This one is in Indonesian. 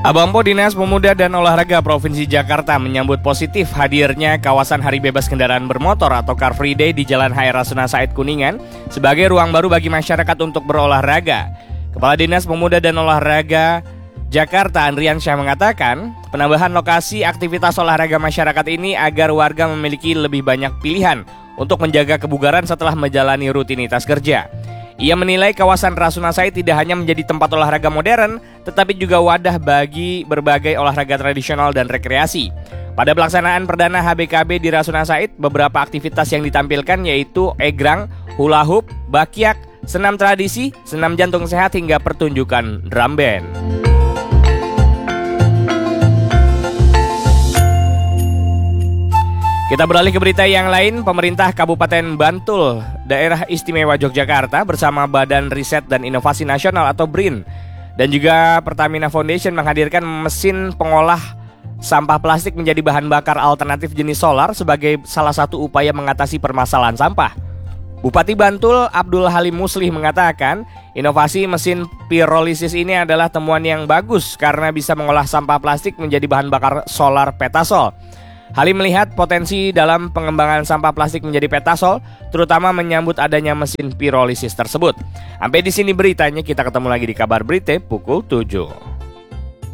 Abang Po Dinas Pemuda dan Olahraga Provinsi Jakarta menyambut positif hadirnya kawasan Hari Bebas Kendaraan Bermotor atau Car Free Day di Jalan H. Rasuna Said Kuningan sebagai ruang baru bagi masyarakat untuk berolahraga. Kepala Dinas Pemuda dan Olahraga Jakarta Andrian Syah mengatakan, penambahan lokasi aktivitas olahraga masyarakat ini agar warga memiliki lebih banyak pilihan untuk menjaga kebugaran setelah menjalani rutinitas kerja. Ia menilai kawasan Rasuna Said tidak hanya menjadi tempat olahraga modern, tetapi juga wadah bagi berbagai olahraga tradisional dan rekreasi. Pada pelaksanaan perdana HBKB di Rasuna Said, beberapa aktivitas yang ditampilkan yaitu egrang, hula hoop, bakyak, senam tradisi, senam jantung sehat hingga pertunjukan drum band. Kita beralih ke berita yang lain. Pemerintah Kabupaten Bantul, Daerah Istimewa Yogyakarta bersama Badan Riset dan Inovasi Nasional atau BRIN dan juga Pertamina Foundation menghadirkan mesin pengolah sampah plastik menjadi bahan bakar alternatif jenis solar sebagai salah satu upaya mengatasi permasalahan sampah. Bupati Bantul Abdul Halim Muslih mengatakan, inovasi mesin pirolisis ini adalah temuan yang bagus karena bisa mengolah sampah plastik menjadi bahan bakar solar petasol. Halim melihat potensi dalam pengembangan sampah plastik menjadi petasol, terutama menyambut adanya mesin pirolisis tersebut. Sampai di sini beritanya, kita ketemu lagi di Kabar Berita pukul 7.